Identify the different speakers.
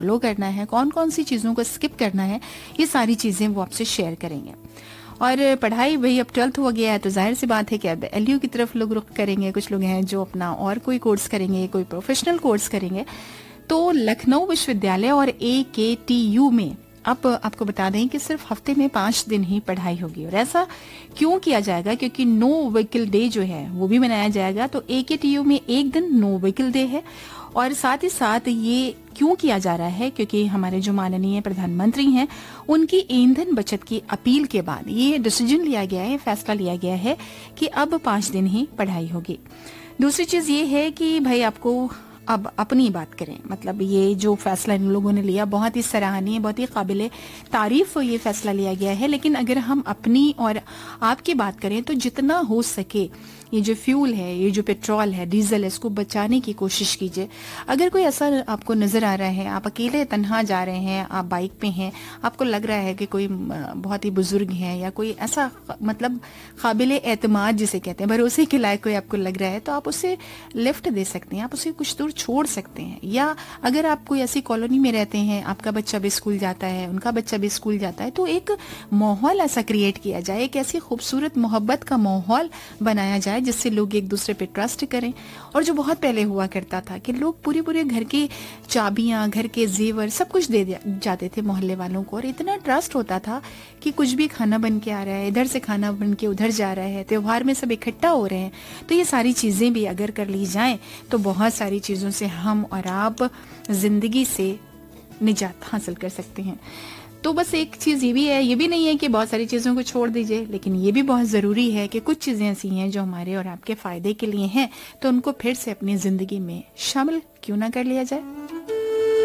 Speaker 1: Follow करना है, कौन कौन सी चीज़ों को स्किप करना है, ये सारी चीज़ें वो आपसे शेयर करेंगे। और पढ़ाई भाई अब 12th हो गया है तो जाहिर सी बात है कि अब एलयू की तरफ लोग रुख करेंगे। कुछ लोग हैं जो अपना और कोई कोर्स करेंगे, कोई प्रोफेशनल कोर्स करेंगे। तो लखनऊ विश्वविद्यालय और AKTU में अब आपको बता दें कि सिर्फ हफ्ते में 5 दिन ही पढ़ाई होगी। और ऐसा क्यों किया जाएगा? क्योंकि नो व्हीकल डे जो है वो भी मनाया जाएगा। तो AKTU में एक दिन नो व्हीकल डे है। और साथ ही साथ ये क्यों किया जा रहा है? क्योंकि हमारे जो माननीय प्रधानमंत्री हैं उनकी ईंधन बचत की अपील के बाद ये डिसीजन लिया गया है, फैसला लिया गया है कि अब 5 दिन ही पढ़ाई होगी। दूसरी चीज ये है कि भाई आपको अब अपनी बात करें, मतलब ये जो फैसला इन लोगों ने लिया बहुत ही सराहनीय, बहुत ही काबिले तारीफ ये फैसला लिया गया है। लेकिन अगर हम अपनी और आपकी बात करें तो जितना हो सके ये जो फ्यूल है, ये जो पेट्रोल है, डीजल है, इसको बचाने की कोशिश कीजिए। अगर कोई ऐसा आपको नजर आ रहा है, आप अकेले तन्हा जा रहे हैं, आप बाइक पे हैं, आपको लग रहा है कि कोई बहुत ही बुजुर्ग है या कोई ऐसा मतलब काबिले एतमाद जिसे कहते हैं, भरोसे के लायक कोई आपको लग रहा है, तो आप उसे लिफ्ट दे सकते हैं, आप उसे कुछ दूर छोड़ सकते हैं। या अगर आप कोई ऐसी कॉलोनी में रहते हैं, आपका बच्चा भी स्कूल जाता है, उनका बच्चा भी स्कूल जाता है, तो एक माहौल ऐसा क्रिएट किया जाए, एक ऐसी खूबसूरत मोहब्बत का माहौल बनाया जाए जिससे लोग एक दूसरे पे ट्रस्ट करें। और जो बहुत पहले हुआ करता था कि लोग पूरे पूरे घर की चाबियां, घर के जेवर सब कुछ दे जाते थे मोहल्ले वालों को, और इतना ट्रस्ट होता था कि कुछ भी खाना बन के आ रहा है, इधर से खाना बन के उधर जा रहा है, त्योहार में सब इकट्ठा हो रहे हैं। तो ये सारी चीजें भी अगर कर ली जाएं तो बहुत सारी चीजों से हम और आप जिंदगी से निजात हासिल कर सकते हैं। तो बस एक चीज ये भी है, ये भी नहीं है कि बहुत सारी चीजों को छोड़ दीजिए, लेकिन ये भी बहुत जरूरी है कि कुछ चीजें ऐसी हैं जो हमारे और आपके फायदे के लिए हैं, तो उनको फिर से अपनी जिंदगी में शामिल क्यों ना कर लिया जाए।